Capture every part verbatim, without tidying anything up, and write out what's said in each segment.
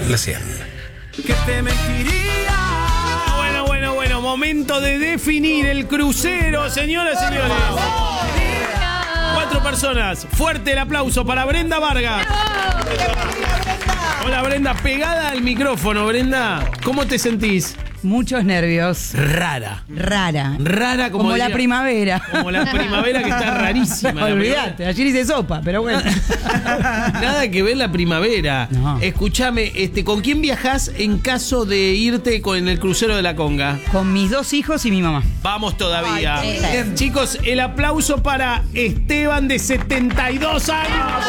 la cien. Que te mentiría. Bueno, bueno, bueno, momento de definir el crucero, señoras y señores. Cuatro personas. Fuerte el aplauso para Brenda Vargas. Hola, Brenda, pegada al micrófono, Brenda. ¿Cómo te sentís? Muchos nervios. Rara. Rara. Rara como, Como la diría- primavera. Como la primavera que está rarísima. la Olvídate, ayer hice sopa, pero bueno. Nada que ver la primavera. No. Escúchame, este, ¿con quién viajás en caso de irte con el crucero de la Conga? Con mis dos hijos y mi mamá. Vamos todavía. Ay, qué bien. Chicos, el aplauso para Esteban de setenta y dos años.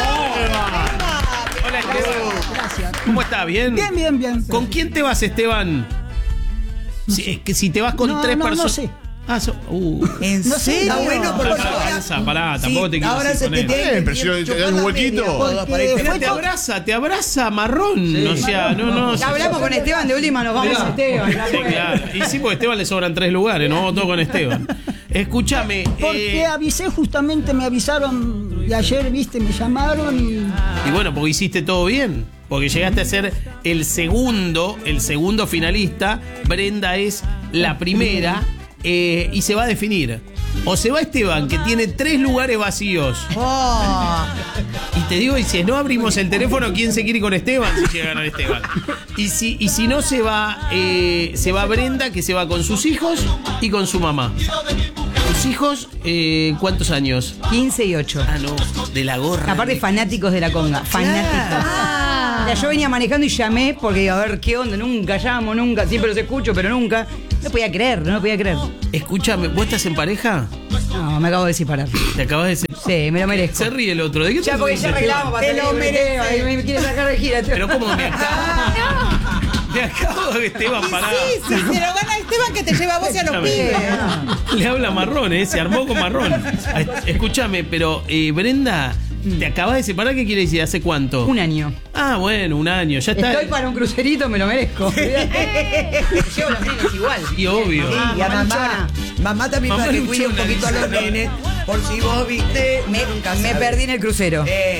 Hola, Esteban. Gracias. ¿Cómo está? ¿Bien? Bien, bien, bien. ¿Con quién te vas, Esteban? Si, es que si te vas con No, tres no, no personas. sé. Ah, so- uh. ¿En No sé, serio? está bueno, porque Pará, ahora- avanza, pará, Sí, tampoco te quiero ahora decir se con te él. tiene Eh, que pero si le chupar dan un la huequito. media, Porque todo para este Mira, fue te todo- abraza, te abraza marrón. O sea, no, no. Ya hablamos con Esteban, de última nos vamos a Esteban. Sí, claro. Y sí, porque a Esteban le sobran tres lugares, nos vamos todos con Esteban. Escúchame. Porque eh, avisé, justamente me avisaron y ayer, viste, me llamaron y... y bueno, porque hiciste todo bien. Porque llegaste a ser el segundo, el segundo finalista. Brenda es la primera. eh, y se va a definir. O se va Esteban, que tiene tres lugares vacíos. Oh, Y te digo, y si no abrimos el teléfono, ¿quién se quiere ir con Esteban? Si llega a ganar Esteban. Y si, y si no se va, eh, se va Brenda, que se va con sus hijos y con su mamá. ¿Tus hijos eh, cuántos años? quince y ocho. Ah, no, de la gorra. Aparte, fanáticos de la conga. Fanáticos. Mira, yo venía manejando y llamé porque iba a ver qué onda. Nunca llamo, nunca. Siempre los escucho, pero nunca. No podía creer, no podía creer. Escúchame, ¿vos estás en pareja? No, me acabo de separar. Te acabas de... Sí, me lo merezco. Se ríe el otro. ¿De qué Ya, te porque ríes, ya Esteban? arreglamos para Te lo salir, mereces. Esteban, y me quiere sacar de gira. Pero ¿cómo me acabo? Me acabo de Esteban pará. sí, si se lo gana Esteban, que te lleva a vos y a los Escúchame. pibes. Le habla marrón, ¿eh? Se armó con marrón. Escúchame, pero eh, Brenda, ¿te acabas de separar? ¿Qué quiere decir? ¿Hace cuánto? Un año. Ah, bueno, un año. Ya está. Estoy para un crucerito, me lo merezco. Llevo los nenes igual. Y obvio. Sí, y a mamá mamá, luchona. mamá también Mamá para que cuide un luchona, poquito a los dice. nenes, por si vos viste. Me, nunca me sabes. perdí en el crucero. Eh,